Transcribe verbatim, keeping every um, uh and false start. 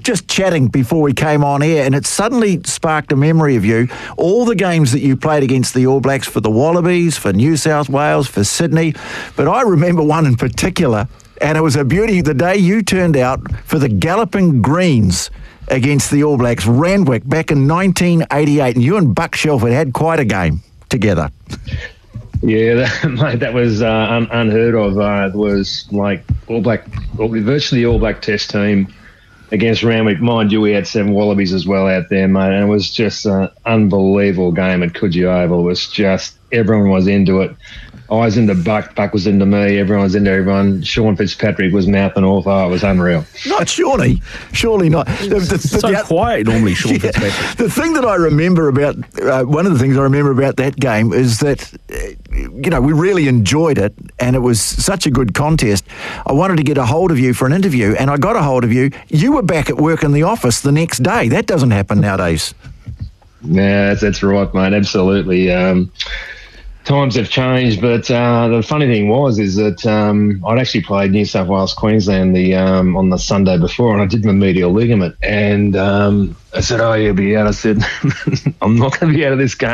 just chatting before we came on air, and it suddenly sparked a memory of you. All the games that you played against the All Blacks for the Wallabies, for New South Wales, for Sydney. But I remember one in particular, and it was a beauty. The day you turned out for the Galloping Greens against the All Blacks, Randwick, back in nineteen eighty-eight, and you and Buck Shelford had quite a game together. Yeah, that, mate, that was uh, un- unheard of. Uh, it was like All Black, virtually the All Black Test team against Randwick. Mind you, we had seven Wallabies as well out there, mate, and it was just an unbelievable game at Coogee Oval. It was just, everyone was into it. I was into Buck, Buck was into me, everyone was into everyone. Sean Fitzpatrick was mouthing off. Oh, it was unreal. Not Shawnee. Surely not. The, the, so the, quiet normally, Sean yeah, Fitzpatrick. The thing that I remember about, uh, one of the things I remember about that game is that, uh, you know, we really enjoyed it and it was such a good contest. I wanted to get a hold of you for an interview and I got a hold of you. You were back at work in the office the next day. That doesn't happen nowadays. Yeah, that's, that's right, mate. Absolutely. Um, Times have changed, but uh, the funny thing was is that um, I'd actually played New South Wales, Queensland the um, on the Sunday before, and I did my medial ligament. And um, I said, "Oh, you'll be out." I said, "I'm not going to be out of this game."